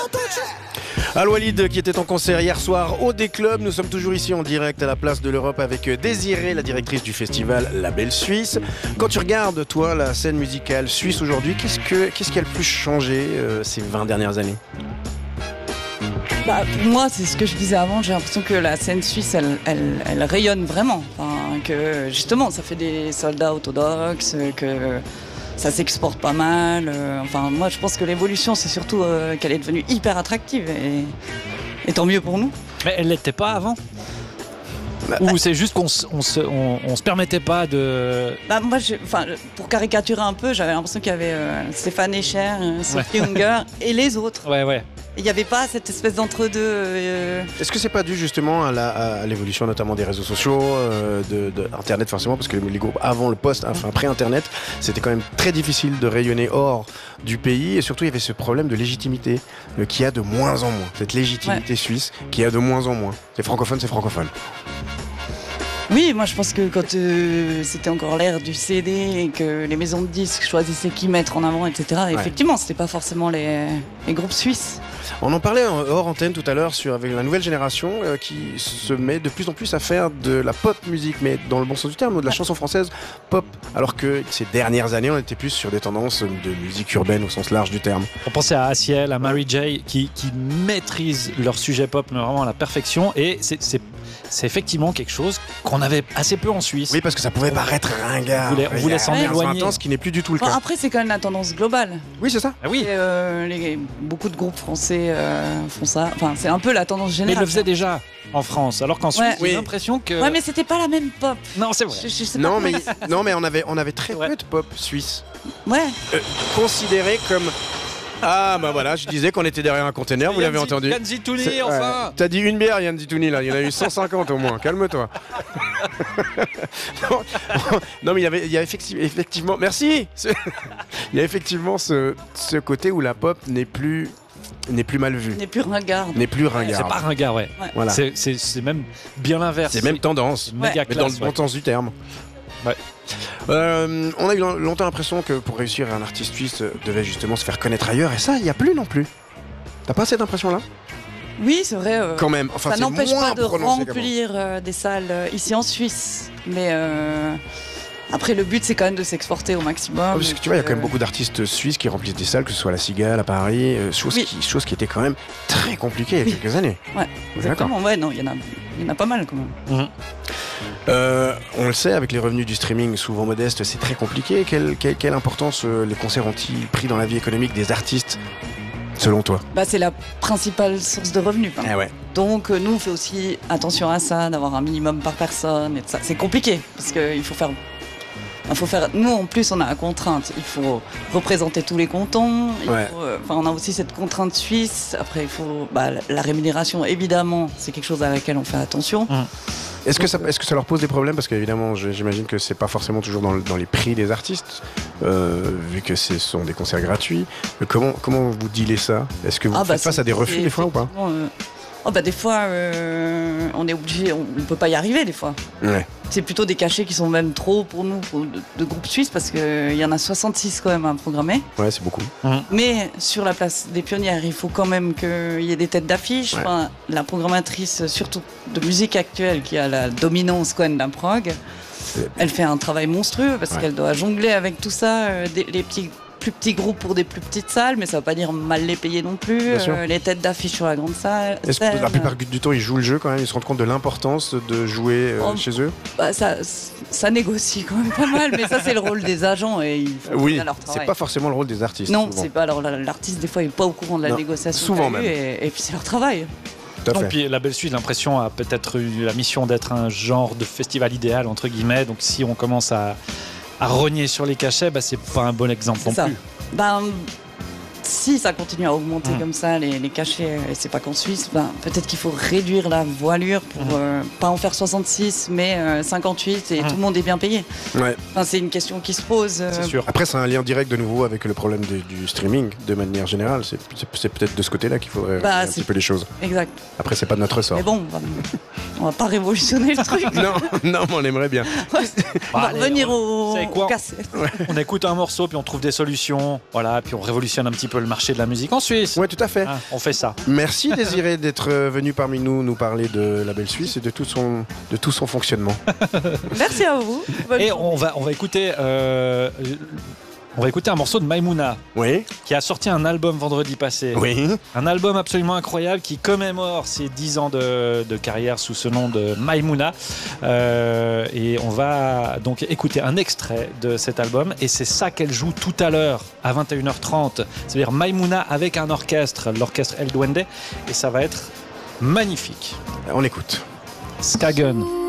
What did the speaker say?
Al-Walid qui était en concert hier soir au D-Club. Nous sommes toujours ici en direct à la place de l'Europe avec Désirée, la directrice du festival La Belle Suisse. Quand tu regardes, toi, la scène musicale suisse aujourd'hui, qu'est-ce qui a le plus changé ces 20 dernières années ? Pour moi, c'est ce que je disais avant, j'ai l'impression que la scène suisse, elle rayonne vraiment. Enfin, que justement, ça fait des soldats orthodoxes, que ça s'exporte pas mal. Enfin, moi, je pense que l'évolution, c'est surtout qu'elle est devenue hyper attractive. Et tant mieux pour nous. Mais elle l'était pas avant ? Ou c'est juste qu'on se permettait pas de... Moi, pour caricaturer un peu, j'avais l'impression qu'il y avait Stéphane Escher, Sophie Unger et les autres. Ouais. Il n'y avait pas cette espèce d'entre-deux. Est-ce que c'est pas dû justement à l'évolution notamment des réseaux sociaux, de Internet forcément, parce que les groupes avant le post, enfin après Internet, c'était quand même très difficile de rayonner hors du pays, et surtout il y avait ce problème de légitimité qui a de moins en moins, cette légitimité suisse qui a de moins en moins. C'est francophone. Oui, moi je pense que quand c'était encore l'ère du CD et que les maisons de disques choisissaient qui mettre en avant, etc., effectivement, c'était pas forcément les groupes suisses. On en parlait hors antenne tout à l'heure avec la nouvelle génération qui se met de plus en plus à faire de la pop musique, mais dans le bon sens du terme, de la chanson française pop, alors que ces dernières années, on était plus sur des tendances de musique urbaine au sens large du terme. On pensait à Asiel, à Mary J, qui maîtrisent leur sujet pop mais vraiment à la perfection, et c'est effectivement quelque chose qu'on avait assez peu en Suisse. Oui, parce que ça pouvait paraître ringard. On voulait s'en éloigner. Ce qui n'est plus du tout le cas. Après, c'est quand même la tendance globale. Oui, c'est ça. Ah oui. Beaucoup de groupes français font ça. Enfin, c'est un peu la tendance générale. Mais ils le faisaient déjà en France, alors qu'en Suisse, j'ai l'impression que... Ouais, mais c'était pas la même pop. Non, c'est vrai. Je sais non, mais on avait très peu de pop suisse. Ouais. Considéré comme... Ah bah voilà, je disais qu'on était derrière un conteneur, vous l'avez entendu. Yann Zitouni, enfin. T'as dit une bière, Yann Zitouni, là, il y en a eu 150 au moins, calme-toi. non mais il y a effectivement, merci. Il y a effectivement ce côté où la pop n'est plus mal vue. N'est plus ringarde. C'est pas ringard, ouais. Voilà. C'est même bien l'inverse. C'est même tendance, mais dans le bon sens du terme. Ouais. On a eu longtemps l'impression que pour réussir, un artiste suisse devait justement se faire connaître ailleurs, et ça, il n'y a plus non plus. T'as pas cette impression-là ? Oui, c'est vrai. Quand même. Enfin, ça c'est n'empêche moins pas de prononcé remplir des salles ici en Suisse. Mais après, le but, c'est quand même de s'exporter au maximum. Parce que tu vois, il y a quand même beaucoup d'artistes suisses qui remplissent des salles, que ce soit à la Cigale, à Paris, chose qui était quand même très compliquée il y a quelques années. Ouais, exactement. Ouais, non, il y en a pas mal quand même. On le sait, avec les revenus du streaming souvent modestes, c'est très compliqué. Quelle importance les concerts ont-ils pris dans la vie économique des artistes, selon toi ? C'est la principale source de revenus. Donc nous, on fait aussi attention à ça, d'avoir un minimum par personne. Et tout ça. C'est compliqué, parce qu'il faut faire... Nous, en plus, on a la contrainte. Il faut représenter tous les cantons. On a aussi cette contrainte suisse. Après, il faut la rémunération, évidemment, c'est quelque chose à laquelle on fait attention. Est-ce que ça leur pose des problèmes ? Parce qu'évidemment, j'imagine que c'est pas forcément toujours dans les prix des artistes, vu que ce sont des concerts gratuits. Comment vous dealez ça ? Est-ce que vous faites face à des refus des fois ou pas ? Des fois, on est obligé, on ne peut pas y arriver des fois. Ouais. C'est plutôt des cachets qui sont même trop pour nous, de groupes suisses, parce qu'il y en a 66 quand même à programmer. Ouais, c'est beaucoup. Mais sur la place des Pionnières, il faut quand même qu'il y ait des têtes d'affiche. Ouais. Enfin, la programmatrice, surtout de musique actuelle, qui a la dominance quand même d'un prog, elle fait un travail monstrueux, parce qu'elle doit jongler avec tout ça, les plus petits groupes pour des plus petites salles, mais ça veut pas dire mal les payer non plus. Les têtes d'affiche sur la grande salle. Est-ce que la plupart du temps ils jouent le jeu quand même, ils se rendent compte de l'importance de jouer chez eux ? Ça négocie quand même pas mal, mais ça c'est le rôle des agents et ils font leur travail. C'est pas forcément le rôle des artistes. Non, souvent. C'est pas. Alors l'artiste des fois il est pas au courant de la négociation. Souvent même. Et puis c'est leur travail. Donc, puis La Belle Suisse, l'impression a peut-être eu la mission d'être un genre de festival idéal entre guillemets. Donc si on commence à rogner sur les cachets, c'est pas un bon exemple non plus. Si ça continue à augmenter comme ça, les cachets, et c'est pas qu'en Suisse, peut-être qu'il faut réduire la voilure pour pas en faire 66, mais 58 et tout le monde est bien payé. Ouais. C'est une question qui se pose. C'est sûr. Après, c'est un lien direct de nouveau avec le problème du streaming, de manière générale. C'est peut-être de ce côté-là qu'il faudrait un petit peu les choses. Exact. Après, c'est pas de notre sort. Mais bon, on va pas révolutionner le truc. non, mais on aimerait bien. On va revenir au cassettes. On écoute un morceau, puis on trouve des solutions, voilà, puis on révolutionne un petit peu peu le marché de la musique en Suisse. Oui, tout à fait. On fait ça. Merci Désiré d'être venu parmi nous parler de Label Suisse et de tout son fonctionnement. Merci à vous. Et on va écouter... On va écouter un morceau de Maïmouna, qui a sorti un album vendredi passé. Oui. Un album absolument incroyable qui commémore ses 10 ans de carrière sous ce nom de Maïmouna. Et on va donc écouter un extrait de cet album. Et c'est ça qu'elle joue tout à l'heure, à 21h30. C'est-à-dire Maïmouna avec un orchestre, l'orchestre El Duende. Et ça va être magnifique. On écoute. Skagen.